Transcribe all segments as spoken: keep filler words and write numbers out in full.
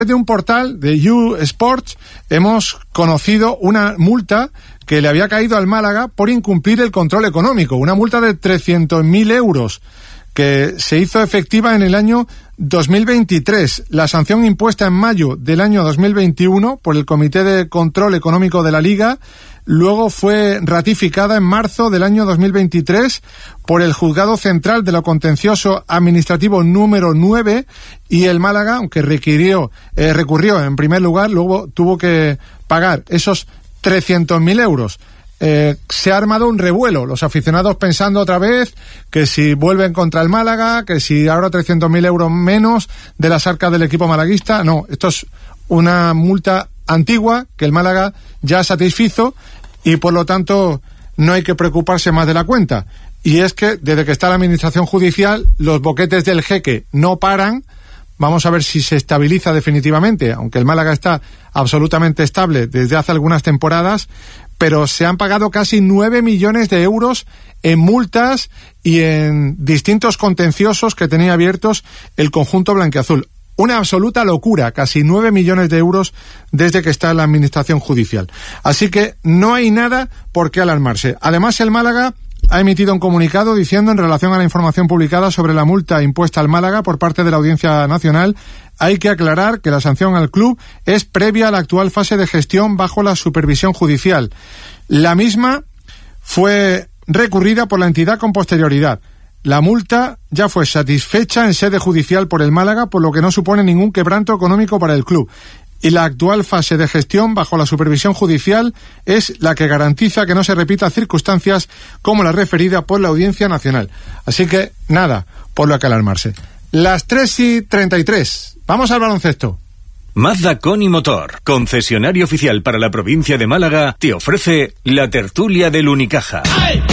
De un portal de You Sports hemos conocido una multa que le había caído al Málaga por incumplir el control económico, una multa de trescientos mil euros que se hizo efectiva en el año dos mil veintitrés. La sanción impuesta en mayo del año dos mil veintiuno por el Comité de Control Económico de la Liga luego fue ratificada en marzo del año dos mil veintitrés por el Juzgado Central de lo Contencioso Administrativo número nueve, y el Málaga, aunque requirió, eh, recurrió en primer lugar, luego tuvo que pagar esos trescientos mil euros. Eh, se ha armado un revuelo, los aficionados pensando otra vez que si vuelven contra el Málaga, que si ahora trescientos mil euros menos de las arcas del equipo malaguista. No, esto es una multa antigua que el Málaga ya satisfizo y por lo tanto no hay que preocuparse más de la cuenta. Y es que desde que está la administración judicial los boquetes del jeque no paran. Vamos a ver si se estabiliza definitivamente, aunque el Málaga está absolutamente estable desde hace algunas temporadas, pero se han pagado casi nueve millones de euros en multas y en distintos contenciosos que tenía abiertos el conjunto blanquiazul. Una absoluta locura, casi nueve millones de euros desde que está en la administración judicial. Así que no hay nada por qué alarmarse. Además, el Málaga ha emitido un comunicado diciendo, en relación a la información publicada sobre la multa impuesta al Málaga por parte de la Audiencia Nacional, hay que aclarar que la sanción al club es previa a la actual fase de gestión bajo la supervisión judicial. La misma fue recurrida por la entidad con posterioridad. La multa ya fue satisfecha en sede judicial por el Málaga, por lo que no supone ningún quebranto económico para el club. Y la actual fase de gestión bajo la supervisión judicial es la que garantiza que no se repitan circunstancias como la referida por la Audiencia Nacional. Así que nada por lo que alarmarse. Las tres y treinta y tres. Vamos al baloncesto. Mazda Con y Motor, concesionario oficial para la provincia de Málaga, te ofrece la tertulia del Unicaja.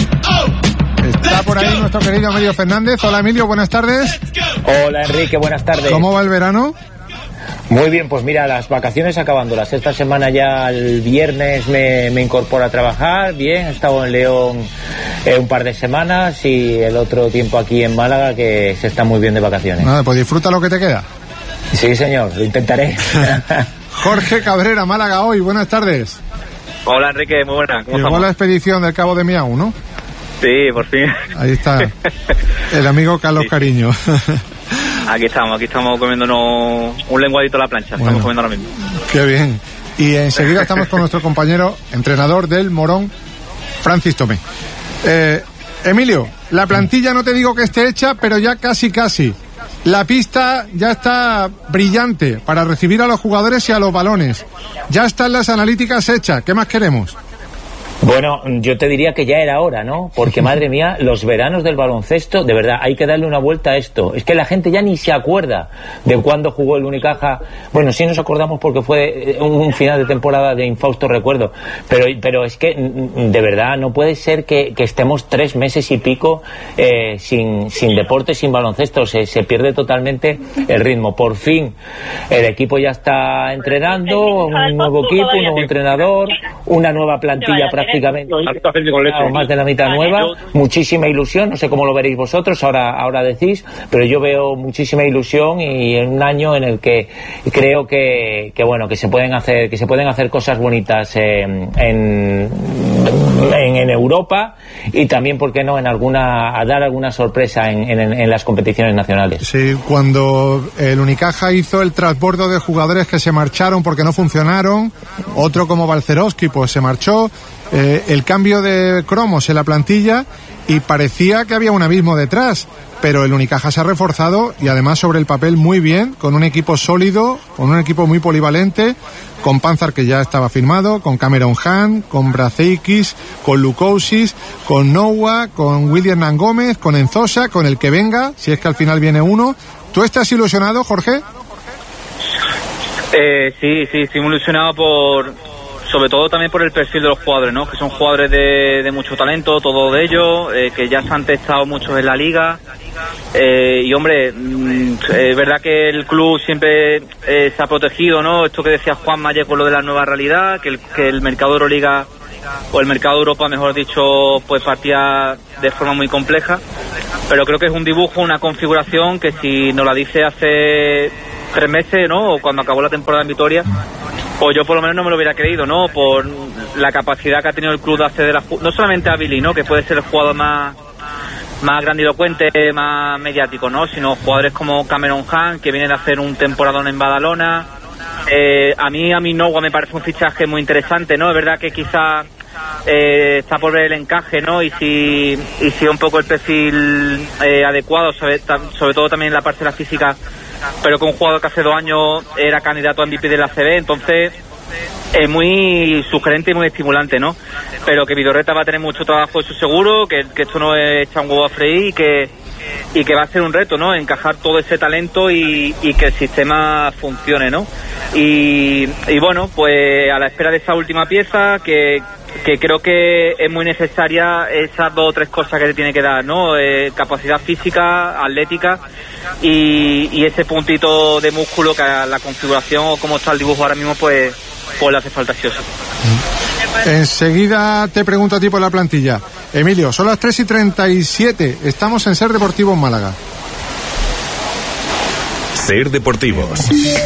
Está por ahí nuestro querido Emilio Fernández. Hola Emilio, buenas tardes. Hola Enrique, buenas tardes. ¿Cómo va el verano? Muy bien, pues mira, las vacaciones acabándolas. Esta semana ya el viernes me, me incorporo a trabajar. Bien, he estado en León eh, un par de semanas y el otro tiempo aquí en Málaga, que se está muy bien de vacaciones. Nada, pues disfruta lo que te queda. Sí, señor, lo intentaré. Jorge Cabrera, Málaga Hoy, buenas tardes. Hola Enrique, muy buena. ¿Cómo Llegó estamos? la expedición del Cabo de Miau, ¿no? Sí, por fin. Ahí está el amigo Carlos sí. Cariño. Aquí estamos, aquí estamos comiéndonos un lenguadito a la plancha, bueno, estamos comiendo ahora mismo. Qué bien. Y enseguida estamos con nuestro compañero, entrenador del Morón, Francis Tomé. Eh, Emilio, la plantilla no te digo que esté hecha, pero ya casi casi. La pista ya está brillante para recibir a los jugadores y a los balones. Ya están las analíticas hechas. ¿Qué más queremos? Bueno, yo te diría que ya era hora, ¿no? Porque, madre mía, los veranos del baloncesto, de verdad, hay que darle una vuelta a esto. Es que la gente ya ni se acuerda de cuándo jugó el Unicaja. Bueno, sí nos acordamos porque fue un final de temporada de infausto recuerdo. Pero, pero es que, de verdad, no puede ser que, que estemos tres meses y pico eh, sin, sin deporte, sin baloncesto. Se, se pierde totalmente el ritmo. Por fin, el equipo ya está entrenando, un nuevo equipo, un nuevo entrenador, una nueva plantilla prácticamente. prácticamente o más de la mitad nueva, muchísima ilusión, no sé cómo lo veréis vosotros, ahora ahora decís, pero yo veo muchísima ilusión y en un año en el que creo que, que bueno, que se pueden hacer que se pueden hacer cosas bonitas eh, en, en en Europa y también, ¿por qué no?, en alguna a dar alguna sorpresa en, en, en las competiciones nacionales. Sí, cuando el Unicaja hizo el transbordo de jugadores que se marcharon porque no funcionaron, otro como Balcerowski pues se marchó, eh, el cambio de cromos en la plantilla y parecía que había un abismo detrás, pero el Unicaja se ha reforzado y además sobre el papel muy bien, con un equipo sólido, con un equipo muy polivalente, con Panzar, que ya estaba firmado, con Cameron Hahn, con Brazeikis, con Lukousis, con Noah, con William Nangómez, con Enzosa, con el que venga, si es que al final viene uno. ¿Tú estás ilusionado, Jorge? Eh, sí, sí, estoy muy ilusionado por, sobre todo también por el perfil de los jugadores, ¿no? Que son jugadores de, de mucho talento, todos de ellos, eh, que ya se han testado muchos en la liga. Eh, y hombre, mm, es verdad que el club siempre eh, se ha protegido, ¿no? Esto que decía Juan Mayer con lo de la nueva realidad, que el, que el mercado de Euroliga o el mercado de Europa, mejor dicho, pues partía de forma muy compleja, pero creo que es un dibujo, una configuración que si nos la dice hace tres meses, ¿no? O cuando acabó la temporada en Vitoria, pues yo por lo menos no me lo hubiera creído, ¿no? Por la capacidad que ha tenido el club de acceder a, no solamente a Billy, ¿no? Que puede ser el jugador más más grandilocuente, más mediático, ¿no? Sino jugadores como Cameron Hunt, que vienen a hacer un temporadón en Badalona. Eh, a mí, a mí Nowa me parece un fichaje muy interesante, ¿no? Es verdad que quizá eh, está por ver el encaje, ¿no? Y si, y si un poco el perfil eh, adecuado, sobre, sobre todo también en la parte de la física, pero con un jugador que hace dos años era candidato a M V P de la A C B, entonces es muy sugerente y muy estimulante, ¿no? Pero que Vidorreta va a tener mucho trabajo, eso seguro, que, que esto no es echar un huevo a freír y que, y que va a ser un reto, ¿no? Encajar todo ese talento y, y que el sistema funcione, ¿no? Y, y bueno, pues a la espera de esa última pieza, que, que creo que es muy necesaria esas dos o tres cosas que te tiene que dar, ¿no? Eh, capacidad física, atlética y, y ese puntito de músculo que a la configuración o como está el dibujo ahora mismo, pues pues le hace falta sí o sí. Enseguida te pregunto a ti por la plantilla. Emilio, son las tres y treinta y siete. Estamos en Ser Deportivo en Málaga. Ser Deportivos.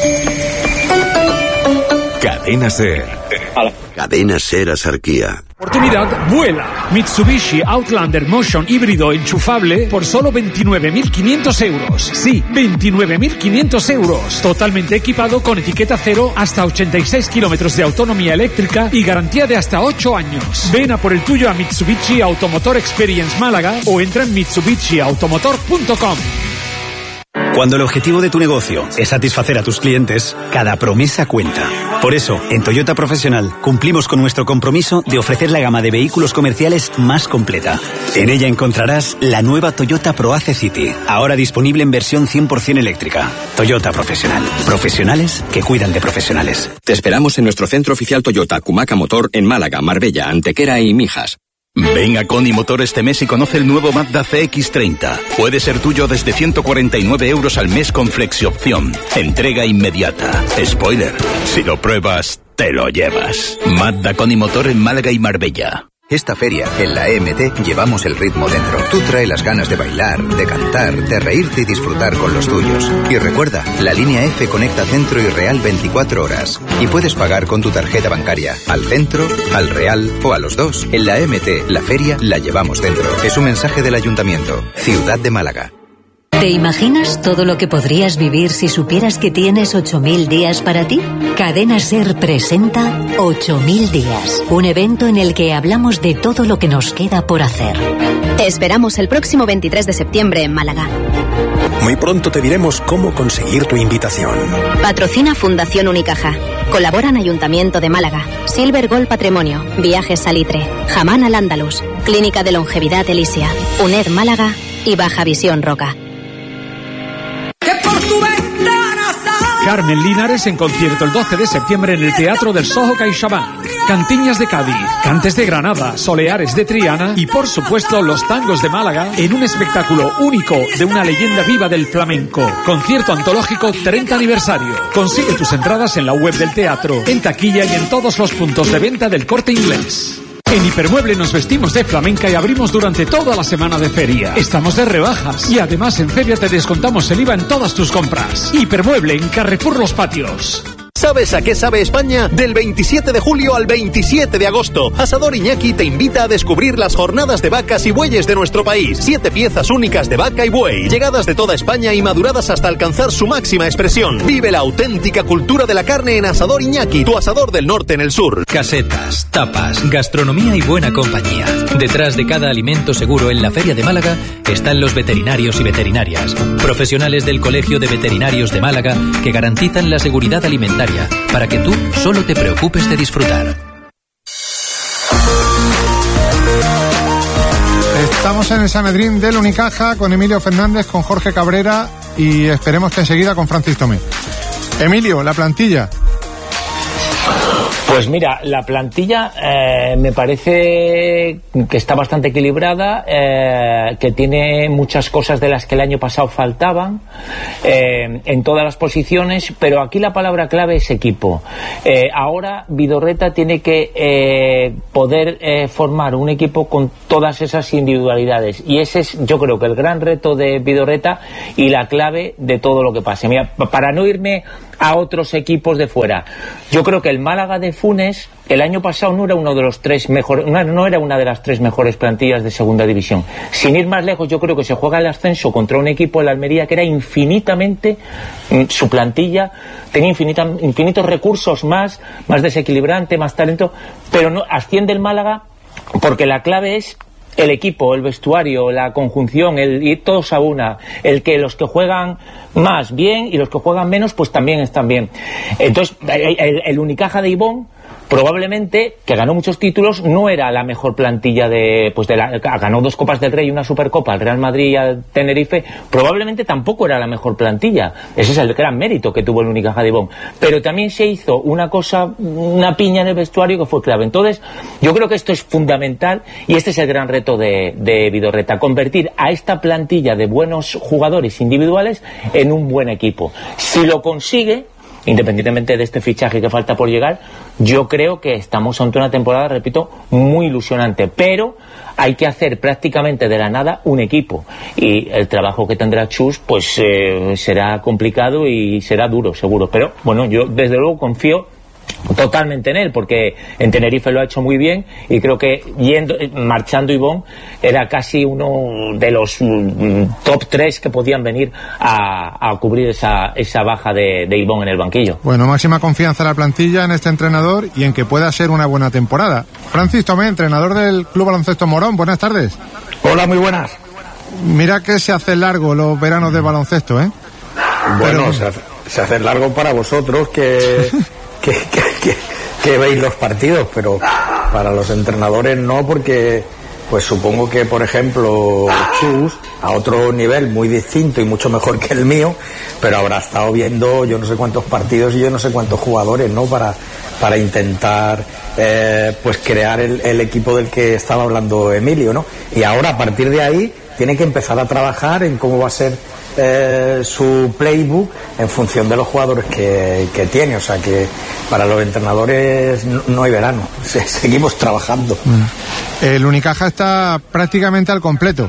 Cadena Ser. Cadena Ser Asarquía. Oportunidad vuela. Mitsubishi Outlander Motion híbrido enchufable por solo veintinueve mil quinientos euros. Sí, veintinueve mil quinientos euros. Totalmente equipado con etiqueta cero, hasta ochenta y seis kilómetros de autonomía eléctrica y garantía de hasta ocho años. Ven a por el tuyo a Mitsubishi Automotor Experience Málaga o entra en mitsubishi automotor punto com. Cuando el objetivo de tu negocio es satisfacer a tus clientes, cada promesa cuenta. Por eso, en Toyota Profesional, cumplimos con nuestro compromiso de ofrecer la gama de vehículos comerciales más completa. En ella encontrarás la nueva Toyota ProAce City, ahora disponible en versión cien por ciento eléctrica. Toyota Profesional. Profesionales que cuidan de profesionales. Te esperamos en nuestro centro oficial Toyota Cumaca Motor en Málaga, Marbella, Antequera y Mijas. Ven a Coni Motor este mes y conoce el nuevo Mazda C X treinta. Puede ser tuyo desde ciento cuarenta y nueve euros al mes con flexi-opción. Entrega inmediata. Spoiler, si lo pruebas, te lo llevas. Mazda Coni Motor en Málaga y Marbella. Esta feria, en la E M T, llevamos el ritmo dentro. Tú trae las ganas de bailar, de cantar, de reírte y disfrutar con los tuyos. Y recuerda, la línea F conecta Centro y Real veinticuatro horas. Y puedes pagar con tu tarjeta bancaria, al Centro, al Real o a los dos. En la E M T, la feria la llevamos dentro. Es un mensaje del Ayuntamiento. Ciudad de Málaga. ¿Te imaginas todo lo que podrías vivir si supieras que tienes ocho mil días para ti? Cadena Ser presenta ocho mil días, un evento en el que hablamos de todo lo que nos queda por hacer. Te esperamos el próximo veintitrés de septiembre en Málaga. Muy pronto te diremos cómo conseguir tu invitación. Patrocina Fundación Unicaja. Colaboran Ayuntamiento de Málaga, Silver Gold Patrimonio, Viajes Salitre, Jamán al Andalus, Clínica de Longevidad Elisia, UNED Málaga y Baja Visión Roca. Carmen Linares en concierto el doce de septiembre en el Teatro del Soho CaixaBank. Cantiñas de Cádiz, Cantes de Granada, Soleares de Triana y por supuesto los tangos de Málaga en un espectáculo único de una leyenda viva del flamenco. Concierto antológico treinta aniversario. Consigue tus entradas en la web del teatro, en taquilla y en todos los puntos de venta del Corte Inglés. En Hipermueble nos vestimos de flamenca y abrimos durante toda la semana de feria. Estamos de rebajas y además en feria te descontamos el I V A en todas tus compras. Hipermueble en Carrefour Los Patios. ¿Sabes a qué sabe España? Del veintisiete de julio al veintisiete de agosto, Asador Iñaki te invita a descubrir las jornadas de vacas y bueyes de nuestro país. Siete piezas únicas de vaca y buey, llegadas de toda España y maduradas hasta alcanzar su máxima expresión. Vive la auténtica cultura de la carne en Asador Iñaki, tu asador del norte en el sur. Casetas, tapas, gastronomía y buena compañía. Detrás de cada alimento seguro en la Feria de Málaga están los veterinarios y veterinarias, profesionales del Colegio de Veterinarios de Málaga que garantizan la seguridad alimentaria para que tú solo te preocupes de disfrutar. Estamos en el Sanedrín del Unicaja con Emilio Fernández, con Jorge Cabrera y esperemos que enseguida con Francis Tomé. Emilio, la plantilla. Pues mira, la plantilla eh, me parece que está bastante equilibrada, eh, que tiene muchas cosas de las que el año pasado faltaban eh, en todas las posiciones, pero aquí la palabra clave es equipo. Eh, ahora Vidorreta tiene que eh, poder eh, formar un equipo con todas esas individualidades, y ese es, yo creo que el gran reto de Vidorreta y la clave de todo lo que pase. Mira, para no irme a otros equipos de fuera, yo creo que el Málaga de Funes el año pasado no era uno de los tres mejores, no, no era una de las tres mejores plantillas de segunda división. Sin ir más lejos, yo creo que se juega el ascenso contra un equipo de la Almería que era infinitamente, su plantilla tenía infinita, infinitos recursos más, más desequilibrante, más talento, pero no asciende el Málaga porque la clave es el equipo, el vestuario, la conjunción, el ir todos a una, el que los que juegan más bien y los que juegan menos pues también están bien. Entonces el, el Unicaja de Ibón probablemente, que ganó muchos títulos, no era la mejor plantilla de, pues de la, ganó dos Copas del Rey y una Supercopa al Real Madrid y al Tenerife, probablemente tampoco era la mejor plantilla. Ese es el gran mérito que tuvo el Unicaja de Ibón, pero también se hizo una cosa, una piña en el vestuario que fue clave. Entonces yo creo que esto es fundamental y este es el gran reto de, de Vidorreta, convertir a esta plantilla de buenos jugadores individuales en un buen equipo. Si lo consigue, independientemente de este fichaje que falta por llegar, yo creo que estamos ante una temporada, repito, muy ilusionante, pero hay que hacer prácticamente de la nada un equipo, y el trabajo que tendrá Chus pues eh, será complicado y será duro, seguro, pero bueno, yo desde luego confío totalmente en él, porque en Tenerife lo ha hecho muy bien y creo que yendo, marchando Ibón era casi uno de los mm, top tres que podían venir a, a cubrir esa, esa baja de, de Ibón en el banquillo. Bueno, máxima confianza en la plantilla, en este entrenador y en que pueda ser una buena temporada. Francis Tomé, entrenador del Club Baloncesto Morón, buenas tardes. Hola, muy buenas. Mira que se hacen largo los veranos de baloncesto, ¿eh? Bueno, Pero... se, hace, se hacen largo para vosotros que... Que, que, que, que veis los partidos, pero para los entrenadores no, porque pues supongo que, por ejemplo, Chus, a otro nivel muy distinto y mucho mejor que el mío, pero habrá estado viendo yo no sé cuántos partidos y yo no sé cuántos jugadores, ¿no? Para, para intentar eh, pues crear el, el equipo del que estaba hablando Emilio, ¿no? Y ahora, a partir de ahí, tiene que empezar a trabajar en cómo va a ser Eh, su playbook en función de los jugadores que, que tiene, o sea que para los entrenadores no, no hay verano, Se, seguimos trabajando. El Unicaja está prácticamente al completo.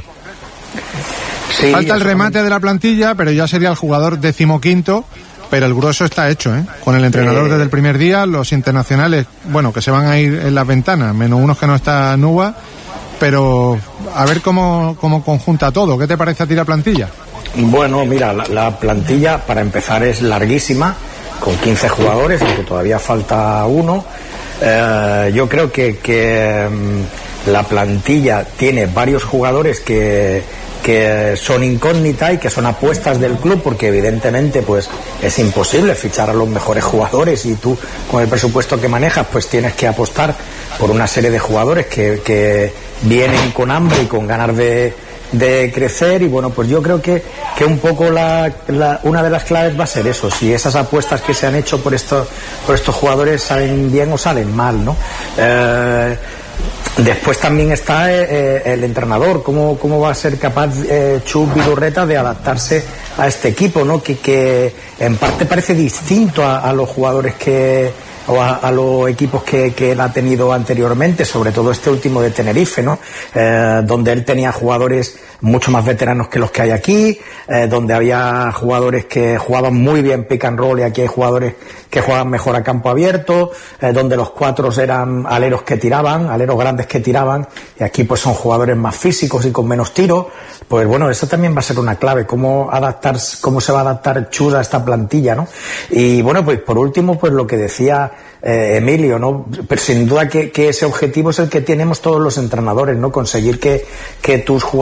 Sí, falta el remate de la plantilla, pero ya sería el jugador decimoquinto, pero el grueso está hecho, ¿eh? Con el entrenador eh... desde el primer día, los internacionales, bueno, que se van a ir en las ventanas, menos unos que no está Nuba, pero a ver cómo, cómo conjunta todo. ¿Qué te parece a ti la plantilla? Bueno, mira, la, la plantilla para empezar es larguísima, con quince jugadores, aunque todavía falta uno. Eh, yo creo que, que um, la plantilla tiene varios jugadores que, que son incógnita y que son apuestas del club, porque evidentemente pues es imposible fichar a los mejores jugadores y tú con el presupuesto que manejas pues tienes que apostar por una serie de jugadores que, que vienen con hambre y con ganas de de crecer, y bueno, pues yo creo que, que un poco la, la, una de las claves va a ser eso, si esas apuestas que se han hecho por estos, por estos jugadores salen bien o salen mal, ¿no? Eh, después también está eh, el entrenador, cómo, cómo va a ser capaz eh, Chus Vidorreta de adaptarse a este equipo, ¿no? Que, que en parte parece distinto a, a los jugadores que o a, a los equipos que, que él ha tenido anteriormente, sobre todo este último de Tenerife, ¿no? Eh, donde él tenía jugadores mucho más veteranos que los que hay aquí, eh, donde había jugadores que jugaban muy bien pick and roll y aquí hay jugadores que juegan mejor a campo abierto, eh, donde los cuatro eran aleros que tiraban, aleros grandes que tiraban, y aquí pues son jugadores más físicos y con menos tiro. Pues bueno, eso también va a ser una clave, cómo adaptar, cómo se va a adaptar Chus a esta plantilla, ¿no? Y bueno, pues por último, pues lo que decía eh, Emilio, ¿no? Pero sin duda que, que ese objetivo es el que tenemos todos los entrenadores, ¿no? Conseguir que, que tus jugadores formen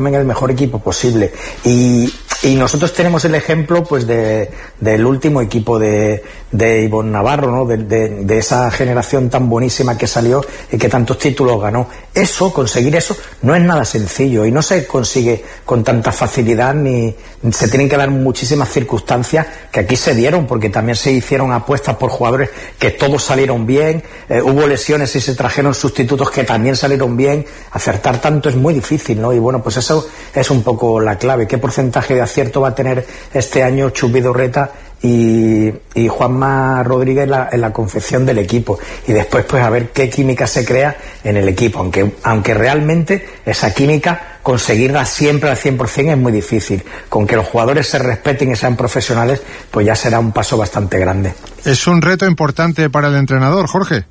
formen el mejor equipo posible. Y, y nosotros tenemos el ejemplo pues de, del último equipo de, de Ivonne Navarro, ¿no? De, de, de esa generación tan buenísima que salió y que tantos títulos ganó. Eso, conseguir eso, no es nada sencillo y no se consigue con tanta facilidad, ni se tienen que dar muchísimas circunstancias que aquí se dieron, porque también se hicieron apuestas por jugadores que todos salieron bien, eh, hubo lesiones y se trajeron sustitutos que también salieron bien. Acertar tanto es muy difícil, ¿no? Y bueno, pues eso es un poco la clave. ¿Qué porcentaje de acierto va a tener este año Chus Vidorreta y, y Juanma Rodríguez en la, en la confección del equipo? Y después pues a ver qué química se crea en el equipo, aunque, aunque realmente esa química conseguirla siempre al cien por ciento es muy difícil. Con que los jugadores se respeten y sean profesionales, pues ya será un paso bastante grande. Es un reto importante para el entrenador, Jorge.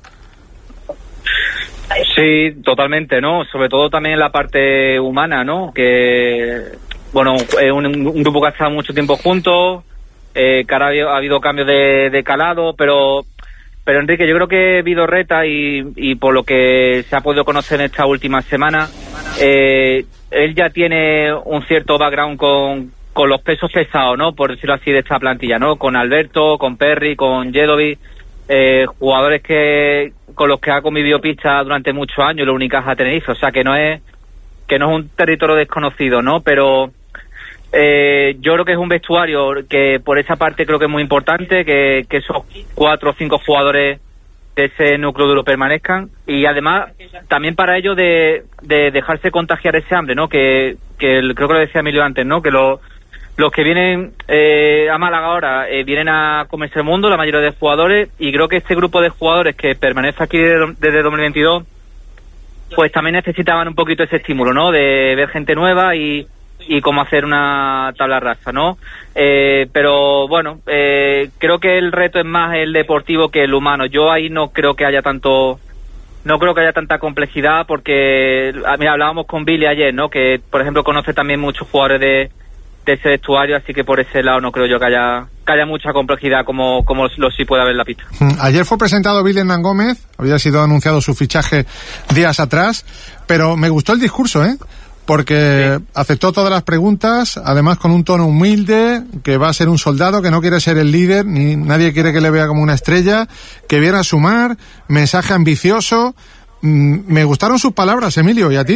Sí, totalmente, ¿no? Sobre todo también en la parte humana, ¿no? Que, bueno, es un, un grupo que ha estado mucho tiempo juntos, eh, que ahora ha habido cambios de, de calado, pero pero Enrique, yo creo que Vidorreta y, y por lo que se ha podido conocer en esta última semana, eh, él ya tiene un cierto background con, con los pesos pesados, ¿no? Por decirlo así, de esta plantilla, ¿no? Con Alberto, con Perry, con Jedovic, eh, jugadores que con los que ha convivido pista durante muchos años, la Unicaja Tenerife, o sea que no es que no es un territorio desconocido, ¿no? Pero eh, yo creo que es un vestuario que por esa parte creo que es muy importante, que, que esos cuatro o cinco jugadores de ese núcleo duro permanezcan, y además también para ellos de, de dejarse contagiar ese hambre, ¿no? Que, que el, creo que lo decía Emilio antes, ¿no? Que lo Los que vienen eh, a Málaga ahora eh, vienen a comerse el mundo, la mayoría de jugadores, y creo que este grupo de jugadores que permanece aquí desde, desde dos mil veintidós, pues también necesitaban un poquito ese estímulo, ¿no? De ver gente nueva y, y cómo hacer una tabla rasa, ¿no? Eh, pero bueno, eh, creo que el reto es más el deportivo que el humano. Yo ahí no creo que haya tanto... No creo que haya tanta complejidad, porque mira, hablábamos con Billy ayer, ¿no? Que, por ejemplo, conoce también muchos jugadores de... de ese vestuario, así que por ese lado no creo yo que haya que haya mucha complejidad como, como lo sí puede haber en la pista. Ayer fue presentado Billy Hernán Gómez, había sido anunciado su fichaje días atrás, pero me gustó el discurso, ¿eh? Porque sí, aceptó todas las preguntas, además con un tono humilde, que va a ser un soldado, que no quiere ser el líder, ni nadie quiere que le vea como una estrella, que viene a sumar, mensaje ambicioso. Me gustaron sus palabras, Emilio, ¿y a ti?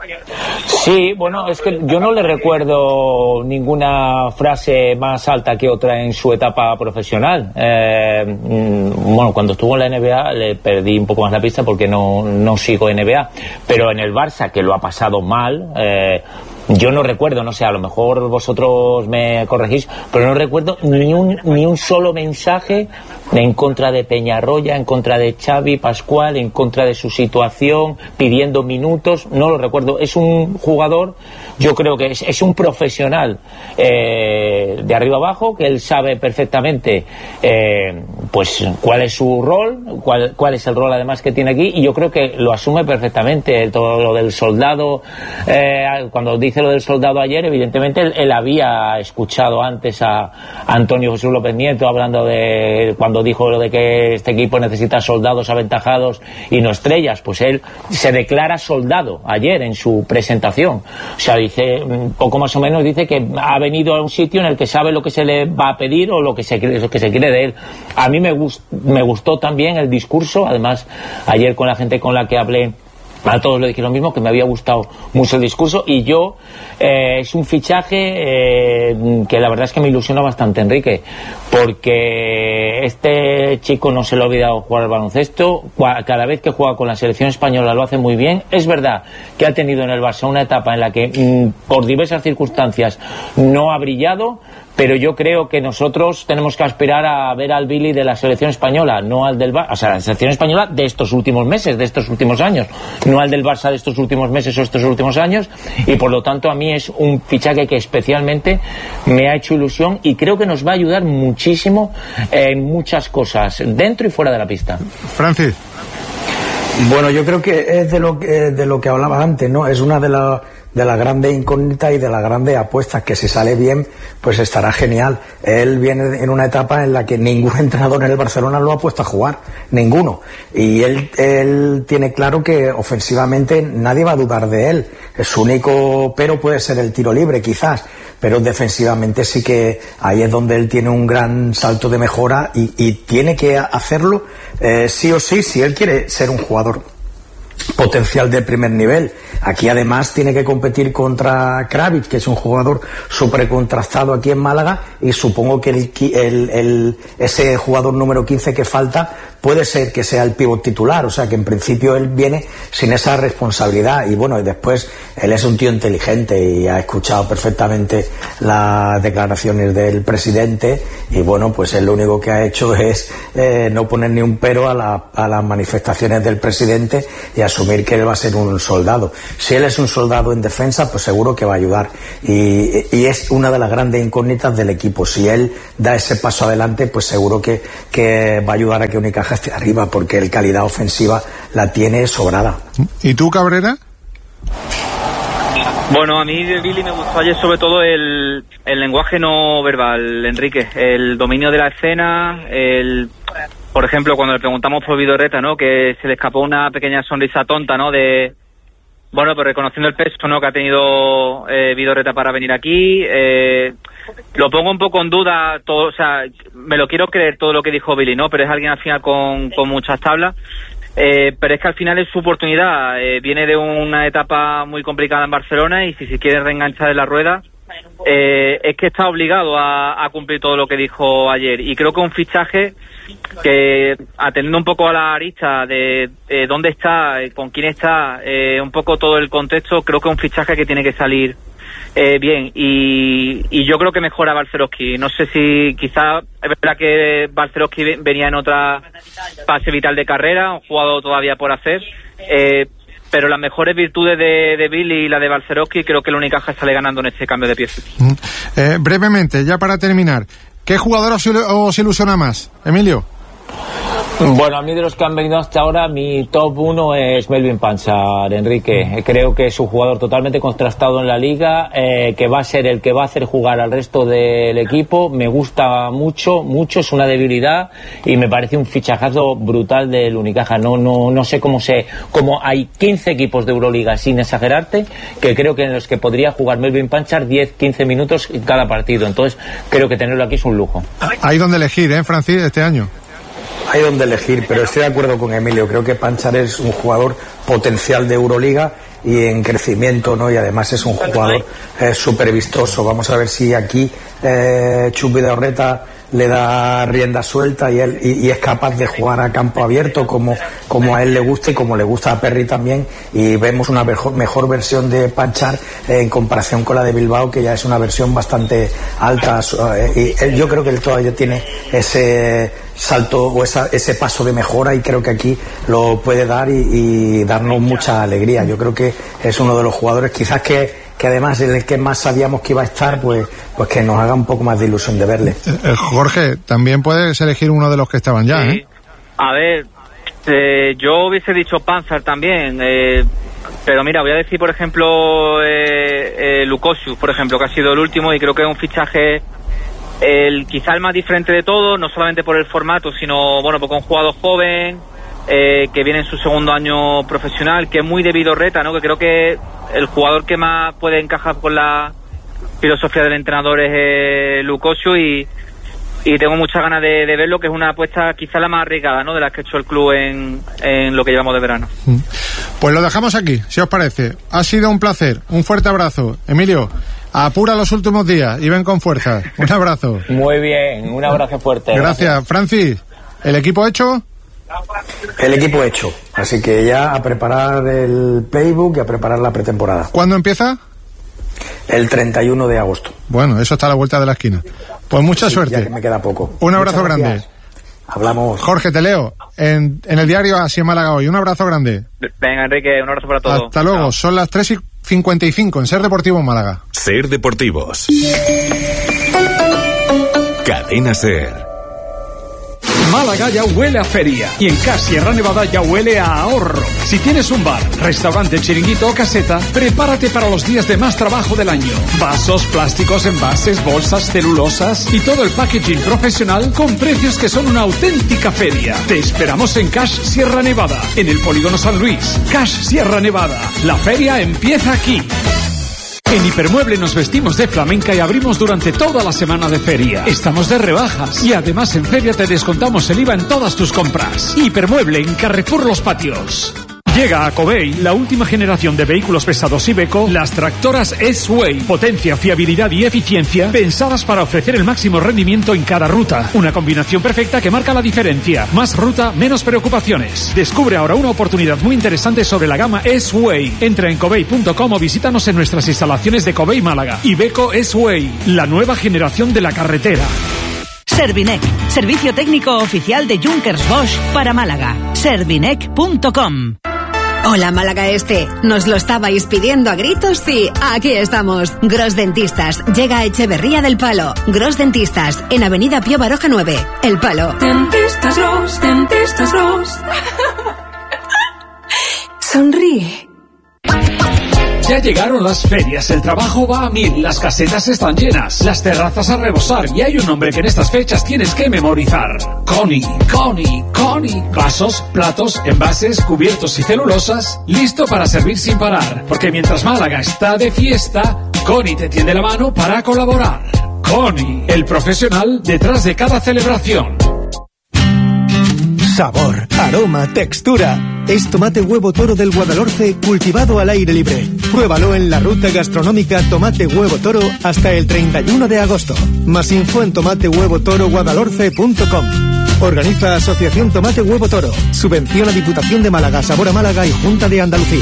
Sí, bueno, es que yo no le recuerdo ninguna frase más alta que otra en su etapa profesional. Eh, bueno, cuando estuvo en la N B A le perdí un poco más la pista porque no, no sigo N B A, pero en el Barça, que lo ha pasado mal, eh, yo no recuerdo, no sé, a lo mejor vosotros me corregís, pero no recuerdo ni un ni un solo mensaje en contra de Peñarroya, en contra de Xavi Pascual, en contra de su situación, pidiendo minutos. No lo recuerdo. Es un jugador, yo creo que es, es un profesional eh, de arriba abajo, que él sabe perfectamente eh, pues cuál es su rol, cuál, cuál es el rol además que tiene aquí, y yo creo que lo asume perfectamente. Todo lo del soldado, eh, cuando dice lo del soldado ayer, evidentemente él, él había escuchado antes a, a Antonio Jesús López Nieto hablando de cuando dijo lo de que este equipo necesita soldados aventajados y no estrellas. Pues él se declara soldado ayer en su presentación. O sea, dice, poco más o menos dice que ha venido a un sitio en el que sabe lo que se le va a pedir o lo que se, lo que se quiere de él. A mí me, gust, me gustó también el discurso. Además, ayer con la gente con la que hablé, a todos le dije lo mismo, que me había gustado mucho el discurso, y yo eh, es un fichaje eh, que la verdad es que me ilusiona bastante, Enrique, porque este chico no se le ha olvidado jugar al baloncesto. Cada vez que juega con la selección española lo hace muy bien. Es verdad que ha tenido en el Barça una etapa en la que mm, por diversas circunstancias no ha brillado, pero yo creo que nosotros tenemos que aspirar a ver al Billy de la selección española, no al del Barça, o sea, la selección española de estos últimos meses, de estos últimos años, no al del Barça de estos últimos meses o estos últimos años, y por lo tanto a mí es un fichaje que especialmente me ha hecho ilusión y creo que nos va a ayudar muchísimo en muchas cosas, dentro y fuera de la pista. Francis. Bueno, yo creo que es de lo que, de lo que hablaba antes, ¿no? Es una de, la, de las grandes incógnitas y de las grandes apuestas, que si sale bien, pues estará genial. Él viene en una etapa en la que ningún entrenador en el Barcelona lo ha puesto a jugar, ninguno. Y él, él tiene claro que ofensivamente nadie va a dudar de él. Su único pero puede ser el tiro libre, quizás, pero defensivamente sí que ahí es donde él tiene un gran salto de mejora y, y tiene que hacerlo eh, sí o sí, si él quiere ser un jugador potencial de primer nivel. Aquí además tiene que competir contra Kravitz, que es un jugador súper contrastado aquí en Málaga, y supongo que el, el, el, ese jugador número quince que falta puede ser que sea el pívot titular, o sea que en principio él viene sin esa responsabilidad. Y bueno, y después él es un tío inteligente y ha escuchado perfectamente las declaraciones del presidente, y bueno, pues él lo único que ha hecho es eh, no poner ni un pero a, la, a las manifestaciones del presidente y asumir que él va a ser un soldado. Si él es un soldado en defensa, pues seguro que va a ayudar, y, y es una de las grandes incógnitas del equipo. Si él da ese paso adelante, pues seguro que, que va a ayudar a que Unicaja esté arriba, porque el calidad ofensiva la tiene sobrada. ¿Y tú, Cabrera? Bueno, a mí de Billy me gustó ayer sobre todo el, el lenguaje no verbal, Enrique, el dominio de la escena, el, por ejemplo, cuando le preguntamos por Vidorreta, ¿no?, que se le escapó una pequeña sonrisa tonta, ¿no?, de, bueno, pues reconociendo el peso, ¿no?, que ha tenido eh, Vidorreta para venir aquí. Eh, lo pongo un poco en duda todo, o sea, me lo quiero creer todo lo que dijo Billy, ¿no?, pero es alguien al final con, con muchas tablas. Eh, pero es que al final es su oportunidad, eh, viene de una etapa muy complicada en Barcelona, y si se quiere reenganchar en la rueda, eh, es que está obligado a, a cumplir todo lo que dijo ayer. Y creo que un fichaje que, atendiendo un poco a la arista de eh, dónde está, eh, con quién está, eh, un poco todo el contexto, creo que es un fichaje que tiene que salir eh, bien, y, y yo creo que mejora Balcerowski. No sé si quizá es verdad que Balcerowski venía en otra fase vital de carrera, un jugador todavía por hacer, eh, pero las mejores virtudes de, de Billy y la de Balcerowski, creo que el Unicaja sale ganando en este cambio de piezas. Mm. Eh, brevemente, ya para terminar, ¿qué jugador os, os ilusiona más, Emilio? Bueno, a mí de los que han venido hasta ahora, mi top uno es Melvin Panchar, Enrique. Creo que es un jugador totalmente contrastado en la liga, eh, que va a ser el que va a hacer jugar al resto del equipo. Me gusta mucho, mucho, es una debilidad, y me parece un fichajazo brutal del Unicaja. No, no, no sé cómo se, cómo hay quince equipos de Euroliga, sin exagerarte, que creo que en los que podría jugar Melvin Panchar diez, quince minutos en cada partido. Entonces, creo que tenerlo aquí es un lujo. Hay donde elegir, ¿eh, Francis, este año? Hay donde elegir, pero estoy de acuerdo con Emilio. Creo que Panchar es un jugador potencial de Euroliga y en crecimiento, ¿no? Y además es un jugador eh, súper vistoso. Vamos a ver si aquí eh, Chus Vidorreta le da rienda suelta y él y, y es capaz de jugar a campo abierto como, como a él le gusta y como le gusta a Perry también, y vemos una mejor, mejor versión de Panchar eh, en comparación con la de Bilbao, que ya es una versión bastante alta, eh, y él, yo creo que él todavía tiene ese salto o esa, ese paso de mejora, y creo que aquí lo puede dar y, y darnos mucha alegría. Yo creo que es uno de los jugadores quizás que que además el que más sabíamos que iba a estar, pues pues que nos haga un poco más de ilusión de verle. Eh, Jorge, también puedes elegir uno de los que estaban ya, sí. ¿eh? A ver, eh, yo hubiese dicho Panzer también, eh, pero mira, voy a decir, por ejemplo, eh, eh, Lukosius, por ejemplo, que ha sido el último, y creo que es un fichaje el quizá el más diferente de todos, no solamente por el formato, sino, bueno, porque un jugador joven, eh, que viene en su segundo año profesional, que es muy de Vidorreta, ¿no? Que creo que el jugador que más puede encajar con la filosofía del entrenador es eh, Lukosius, y, y tengo muchas ganas de, de verlo, que es una apuesta quizá la más arriesgada, ¿no?, de las que ha hecho el club en, en lo que llevamos de verano. Pues lo dejamos aquí, si os parece. Ha sido un placer, un fuerte abrazo. Emilio, apura los últimos días y ven con fuerza. Un abrazo. Muy bien, un abrazo fuerte. Gracias. Gracias. Francis, ¿el equipo hecho? El equipo hecho, así que ya a preparar el playbook y a preparar la pretemporada. ¿Cuándo empieza? El treinta y uno de agosto. Bueno, eso está a la vuelta de la esquina. Pues mucha sí, suerte. Ya que me queda poco. Un abrazo grande. Hablamos. Jorge, te leo en, en el diario Así en Málaga Hoy. Un abrazo grande. Venga, Enrique, un abrazo para todos. Hasta luego. Chao. Son las tres y cincuenta y cinco en Ser Deportivo en Málaga. Ser Deportivos. Cadena Ser. Málaga ya huele a feria y en Cash Sierra Nevada ya huele a ahorro. Si tienes un bar, restaurante, chiringuito o caseta, prepárate para los días de más trabajo del año. Vasos, plásticos, envases, bolsas, celulosas y todo el packaging profesional con precios que son una auténtica feria. Te esperamos en Cash Sierra Nevada, en el Polígono San Luis. Cash Sierra Nevada. La feria empieza aquí. En Hipermueble nos vestimos de flamenca y abrimos durante toda la semana de feria. Estamos de rebajas y además en feria te descontamos el I V A en todas tus compras. Hipermueble en Carrefour Los Patios. Llega a Covey la última generación de vehículos pesados Iveco, las tractoras S-Way. Potencia, fiabilidad y eficiencia pensadas para ofrecer el máximo rendimiento en cada ruta. Una combinación perfecta que marca la diferencia. Más ruta, menos preocupaciones. Descubre ahora una oportunidad muy interesante sobre la gama S-Way. Entra en covey punto com o visítanos en nuestras instalaciones de Covey Málaga. Iveco S-Way, la nueva generación de la carretera. Servinec, servicio técnico oficial de Junkers Bosch para Málaga. servinec punto com. Hola Málaga Este, nos lo estabais pidiendo a gritos y aquí estamos. Gros Dentistas llega a Echeverría del Palo. Gros Dentistas en Avenida Pío Baroja nueve, El Palo. Dentistas Gros, Dentistas Gros. Sonríe. Ya llegaron las ferias, el trabajo va a mil, las casetas están llenas, las terrazas a rebosar y hay un nombre que en estas fechas tienes que memorizar. Connie, Connie, Connie. Vasos, platos, envases, cubiertos y celulosas, listo para servir sin parar, porque mientras Málaga está de fiesta, Connie te tiende la mano para colaborar. Connie, el profesional detrás de cada celebración. Sabor, aroma, textura. Es tomate huevo toro del Guadalhorce cultivado al aire libre. Pruébalo en la ruta gastronómica Tomate Huevo Toro hasta el treinta y uno de agosto. Más info en tomate huevo toro guadalhorce punto com. Organiza Asociación Tomate Huevo Toro. Subvenciona Diputación de Málaga, Sabor a Málaga y Junta de Andalucía.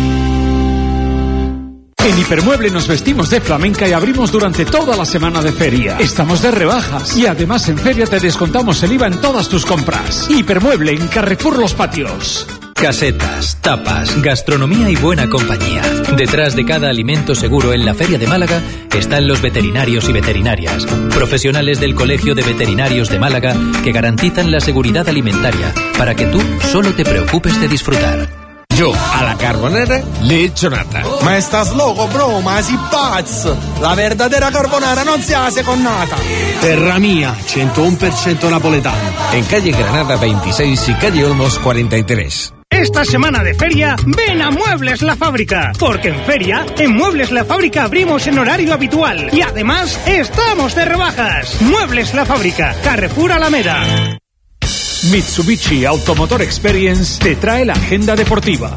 En Hipermueble nos vestimos de flamenca y abrimos durante toda la semana de feria. Estamos de rebajas y además en feria te descontamos el I V A en todas tus compras. Hipermueble en Carrefour Los Patios. Casetas, tapas, gastronomía y buena compañía. Detrás de cada alimento seguro en la Feria de Málaga están los veterinarios y veterinarias, profesionales del Colegio de Veterinarios de Málaga que garantizan la seguridad alimentaria para que tú solo te preocupes de disfrutar. Yo a la carbonara le echo nata. Ma estás loco, bro, ma si pazzo. La verdadera carbonara non si hace con nata. Terra mía, ciento uno por ciento napoletano. En calle Granada veintiséis y calle Olmos cuarenta y tres. Esta semana de feria, ven a Muebles La Fábrica, porque en feria, en Muebles La Fábrica abrimos en horario habitual y además estamos de rebajas. Muebles La Fábrica, Carrefour Alameda. Mitsubishi Automotor Experience te trae la agenda deportiva.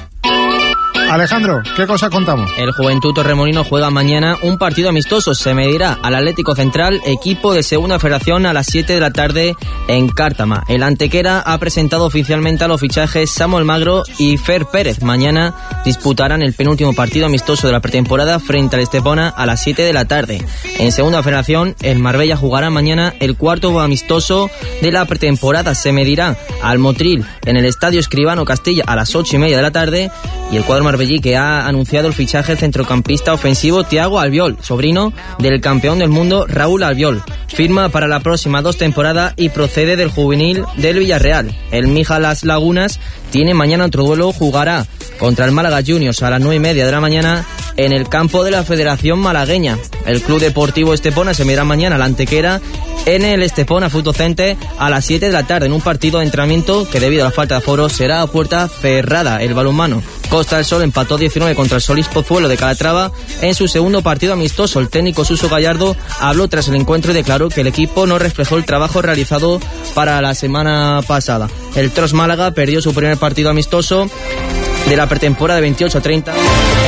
Alejandro, ¿qué cosa contamos? El Juventud Torremolino juega mañana un partido amistoso. Se medirá al Atlético Central, equipo de Segunda Federación, a las siete de la tarde en Cártama. El Antequera ha presentado oficialmente a los fichajes Samuel Magro y Fer Pérez. Mañana disputarán el penúltimo partido amistoso de la pretemporada frente al Estepona a las siete de la tarde. En Segunda Federación, el Marbella jugará mañana el cuarto amistoso de la pretemporada. Se medirá al Motril en el Estadio Escribano Castilla a las ocho y media de la tarde. Y el cuadro marbellí que ha anunciado el fichaje del centrocampista ofensivo Thiago Albiol, sobrino del campeón del mundo Raúl Albiol. Firma para la próxima dos temporadas y procede del juvenil del Villarreal. El Mija Las Lagunas tiene mañana otro duelo, jugará contra el Málaga Juniors a las nueve y media de la mañana en el campo de la Federación Malagueña. El Club Deportivo Estepona se medirá mañana a la Antequera en el Estepona Fútbol Center a las siete de la tarde en un partido de entrenamiento que debido a la falta de aforo será a puerta cerrada. El balonmano Costa del Sol empató diecinueve contra el Solís Pozuelo de Calatrava en su segundo partido amistoso. El técnico Suso Gallardo habló tras el encuentro y declaró que el equipo no reflejó el trabajo realizado para la semana pasada. El Tros Málaga perdió su primer partido amistoso de la pretemporada de veintiocho a treinta.